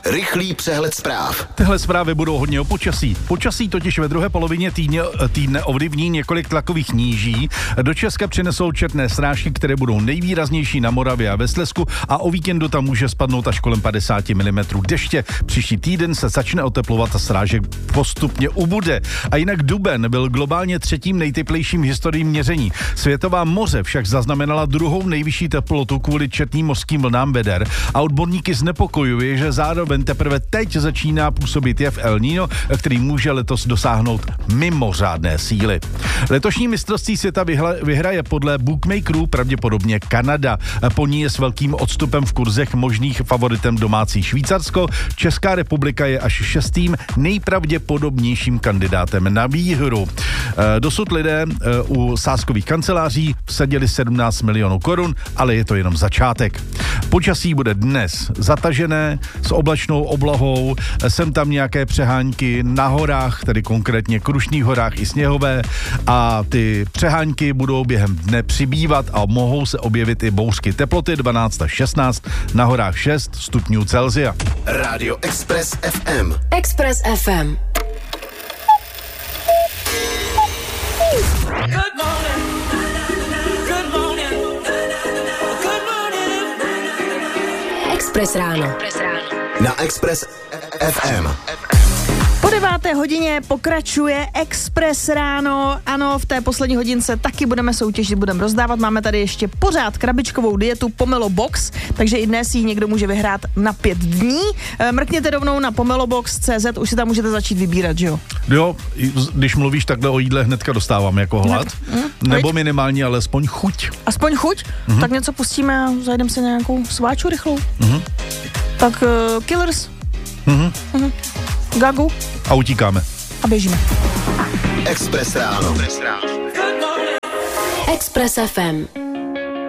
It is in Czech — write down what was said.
Rychlý přehled zpráv. Tyhle zprávy budou hodně o počasí. Počasí totiž ve druhé polovině týdne ovlivní několik tlakových níží. Do Česka přinesou četné srážky, které budou nejvýraznější na Moravě a ve Slezsku a o víkendu tam může spadnout až kolem 50 mm deště. Příští týden se začne oteplovat a srážek postupně ubude. A jinak duben byl globálně třetím nejteplejším v historii měření. Světová moře však zaznamenala druhou nejvyšší teplotu kvůli četným mořským vlnám veder a odborníky znepokojuje, že zároveň teprve teď začíná působit jev El Niño, který může letos dosáhnout mimořádné síly. Letošní mistrovství světa vyhraje podle bookmakerů pravděpodobně Kanada. Po ní je s velkým odstupem v kurzech možných favoritem domácí Švýcarsko. Česká republika je až šestým nejpravděpodobnějším kandidátem na výhru. Dosud lidé u sázkových kanceláří vsadili 17 milionů korun, ale je to jenom začátek. Počasí bude dnes zatažené s oblačnou oblohou, sem tam nějaké přehánky na horách, tedy konkrétně Krušných horách i sněhové, a ty přehánky budou během dne přibývat a mohou se objevit i bouřky. Teploty 12 až 16, na horách 6 stupňů Celsia. Rádio Express FM. Express FM. Express ráno. Na Express FM. Po 9. hodině pokračuje Express ráno. Ano, v té poslední hodince taky budeme soutěžit, budeme rozdávat. Máme tady ještě pořád krabičkovou dietu Pomelo Box, takže i dnes ji někdo může vyhrát na 5 dní. Mrkněte rovnou na pomelobox.cz, už si tam můžete začít vybírat, že jo? Jo, když mluvíš takhle o jídle, hnedka dostávám jako hlad. Nebo minimálně alespoň chuť. Aspoň chuť? Tak něco pustíme a zajdeme si nějakou sváču rychlou. Tak Killers. Gagu. A utíkáme. A běžíme. Express ráno. Express FM.